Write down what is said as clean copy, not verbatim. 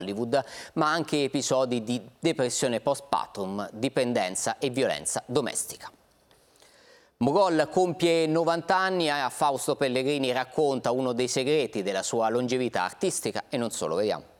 Hollywood, ma anche episodi di depressione postpartum, dipendenza e violenza domestica. Mogol compie 90 anni e a Fausto Pellegrini racconta uno dei segreti della sua longevità artistica e non solo, vediamo.